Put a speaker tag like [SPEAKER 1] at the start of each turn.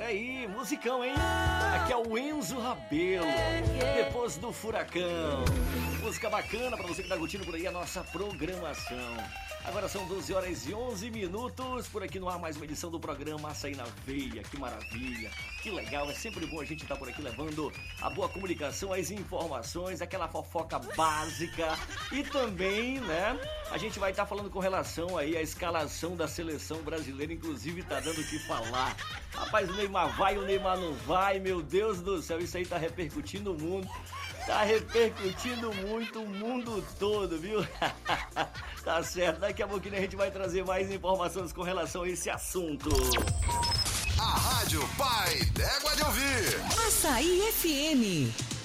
[SPEAKER 1] aí, musicão, hein? Aqui é o Enzo Rabelo, depois do Furacão. Música bacana pra você que tá curtindo por aí a nossa programação. Agora são 12 horas e 11 minutos, por aqui no ar mais uma edição do programa Açaí na Veia. Que maravilha, que legal, é sempre bom a gente estar por aqui levando a boa comunicação, as informações, aquela fofoca básica e também, né, a gente vai estar falando com relação aí à escalação da seleção brasileira, inclusive tá dando o que falar. Rapaz, o Neymar vai, o Neymar não vai, meu Deus do céu, isso aí tá repercutindo o mundo. Tá repercutindo muito o mundo todo, viu? Tá certo, daqui a pouquinho a gente vai trazer mais informações com relação a esse assunto.
[SPEAKER 2] A Rádio Pai d'Égua de Ouvir.
[SPEAKER 3] Açaí FM.